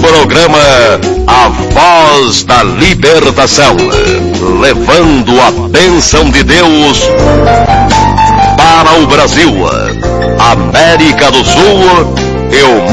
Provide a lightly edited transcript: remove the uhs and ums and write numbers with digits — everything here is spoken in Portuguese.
programa A Voz da Libertação, levando a bênção de Deus para o Brasil, América do Sul e o